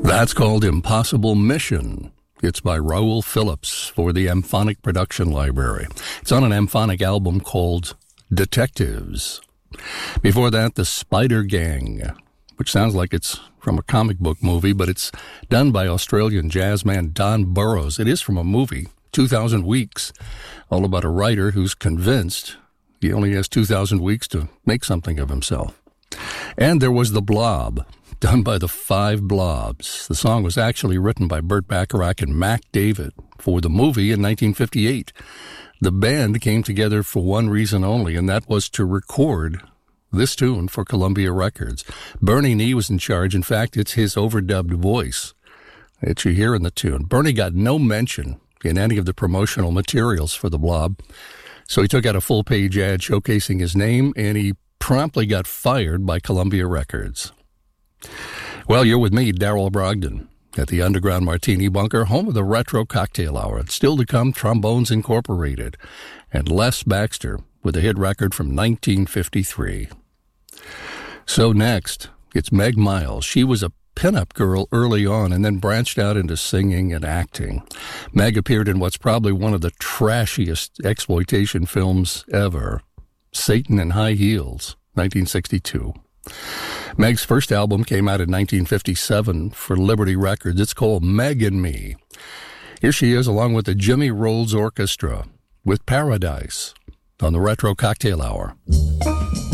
That's called Impossible Mission. It's by Raoul Phillips for the Amphonic Production Library. It's on an Amphonic album called Detectives. Before that, The Spider Gang, which sounds like it's from a comic book movie, but it's done by Australian jazzman Don Burrows. It is from a movie, 2,000 Weeks, all about a writer who's convinced he only has 2,000 weeks to make something of himself. And there was The Blob, done by the Five Blobs. The song was actually written by Burt Bacharach and Mac David for the movie in 1958. The band came together for one reason only, and that was to record this tune for Columbia Records. Bernie Nee was in charge. In fact, it's his overdubbed voice that you hear in the tune. Bernie got no mention in any of the promotional materials for The Blob, so he took out a full-page ad showcasing his name, and he promptly got fired by Columbia Records. Well, you're with me, Darrell Brogdon, at the Underground Martini Bunker, home of the Retro Cocktail Hour. And still to come, Trombones Incorporated, and Les Baxter with a hit record from 1953. So next, it's Meg Miles. She was a pinup girl early on and then branched out into singing and acting. Meg appeared in what's probably one of the trashiest exploitation films ever, Satan in High Heels, 1962. Meg's first album came out in 1957 for Liberty Records. It's called Meg and Me. Here she is along with the Jimmy Rolls Orchestra with Paradise on the Retro Cocktail Hour.